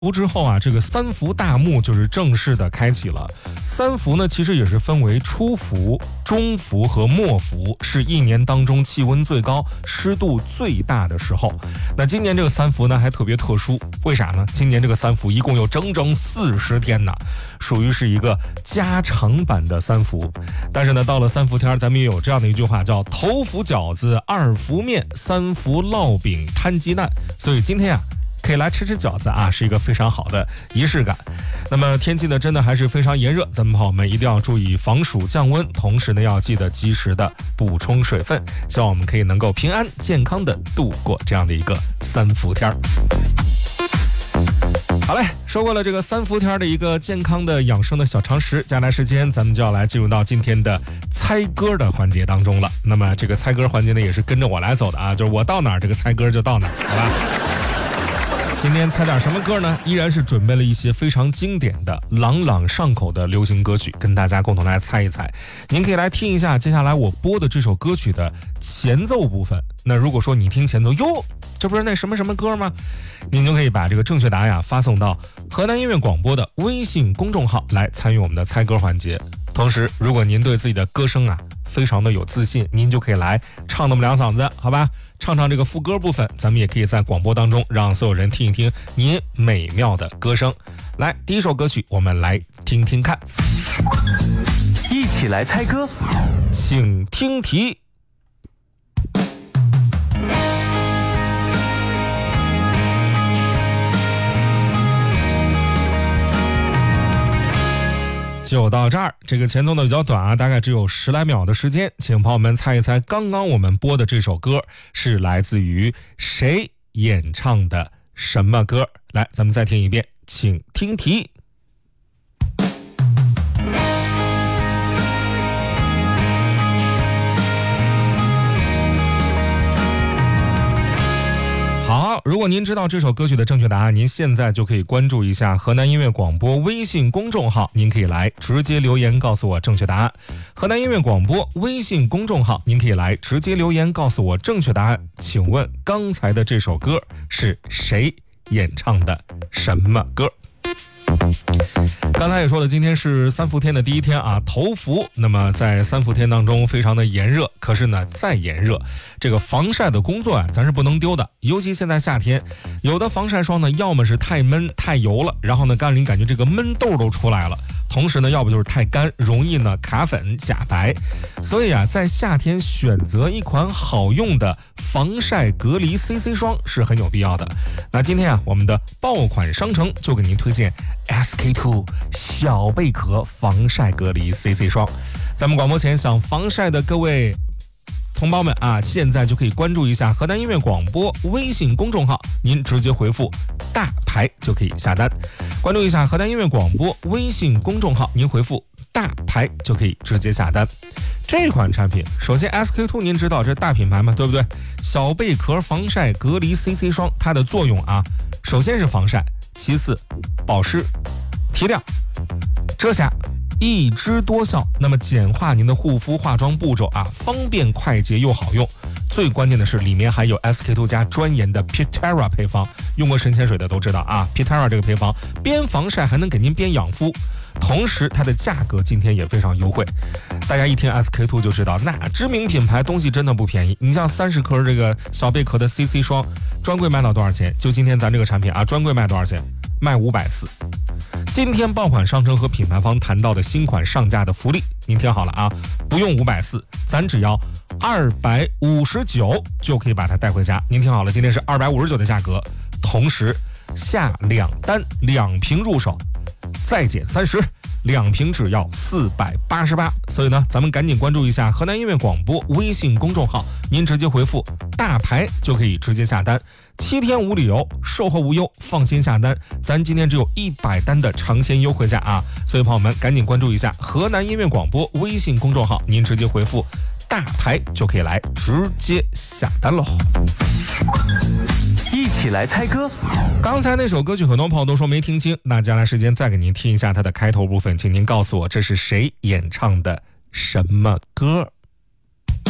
之后啊，这个三伏大幕就是正式的开启了。三伏呢，其实也是分为初伏、中伏和末伏，是一年当中气温最高、湿度最大的时候。那今年这个三伏呢，还特别特殊，为啥呢？今年这个三伏一共有整整40天呢，属于是一个加长版的三伏。但是呢，到了三伏天，咱们也有这样的一句话，叫头伏饺子，二伏面，三伏烙饼摊鸡蛋。所以今天啊，可以来吃饺子啊，是一个非常好的仪式感。那么天气呢，真的还是非常炎热，咱们朋友们一定要注意防暑降温，同时呢，要记得及时的补充水分，希望我们可以能够平安健康的度过这样的一个三伏天。好嘞，说过了这个三伏天的一个健康的养生的小常识，接下来时间咱们就要来进入到今天的猜歌的环节当中了。那么这个猜歌环节呢，也是跟着我来走的啊，就是我到哪儿，这个猜歌就到哪儿，好吧？今天猜点什么歌呢？依然是准备了一些非常经典的朗朗上口的流行歌曲，跟大家共同来猜一猜。您可以来听一下接下来我播的这首歌曲的前奏部分。那如果说你听前奏，哟，这不是那什么什么歌吗？您就可以把这个正确答案发送到河南音乐广播的微信公众号来参与我们的猜歌环节。同时，如果您对自己的歌声非常的有自信，您就可以来唱那么2嗓子，好吧？唱这个副歌部分，咱们也可以在广播当中让所有人听一听您美妙的歌声。来，第一首歌曲我们来听听看， 一起来猜歌， 请听题。就到这儿，这个前奏呢比较短啊，大概只有10来秒的时间，请朋友们猜一猜，刚刚我们播的这首歌是来自于谁演唱的什么歌？来，咱们再听一遍，请听题。好，如果您知道这首歌曲的正确答案，您现在就可以关注一下河南音乐广播微信公众号，您可以来直接留言告诉我正确答案。河南音乐广播微信公众号，您可以来直接留言告诉我正确答案。请问刚才的这首歌是谁演唱的什么歌？刚才也说了，今天是三伏天的第一天啊，头伏。那么在三伏天当中非常的炎热，可是呢再炎热，这个防晒的工作咱是不能丢的。尤其现在夏天，有的防晒霜呢要么是太闷太油了，然后呢让你感觉这个闷痘都出来了，同时呢要不就是太干，容易呢卡粉假白。所以在夏天选择一款好用的防晒隔离 CC 霜是很有必要的。那今天我们的爆款商城就给您推荐 SK2 小贝壳防晒隔离 CC 霜。咱们广播前想防晒的各位同胞们现在就可以关注一下河南音乐广播微信公众号，您直接回复大牌就可以下单。关注一下河南音乐广播微信公众号，您回复大牌就可以直接下单。这款产品，首先 SK2 您知道这大品牌嘛，对不对？小贝壳防晒隔离 CC 霜，它的作用首先是防晒，其次保湿、提亮、遮瑕，一枝多效。那么简化您的护肤化妆步骤方便快捷又好用。最关键的是里面还有 SK2 家专研的 Pitera 配方，用过神仙水的都知道Pitera 这个配方边防晒还能给您边养肤，同时它的价格今天也非常优惠。大家一听 SK2 就知道，那知名品牌东西真的不便宜。你像30颗这个小贝壳的 CC 霜，专柜卖到多少钱？就今天咱这个产品专柜卖多少钱？卖540。今天爆款商城和品牌方谈到的新款上架的福利，您听好了不用540，咱只要259就可以把它带回家。您听好了，今天是259的价格，同时下2单2瓶入手，再减30，2瓶只要488。所以呢，咱们赶紧关注一下河南音乐广播微信公众号，您直接回复大牌就可以直接下单，7天无理由，售后无忧，放心下单。咱今天只有100单的尝鲜优惠价所以朋友们赶紧关注一下河南音乐广播微信公众号，您直接回复大牌就可以来直接下单喽。 一起来猜歌。 刚才那首歌曲很多朋友都说没听清，那接下来时间再给您听一下它的开头部分，请您告诉我这是谁演唱的什么歌。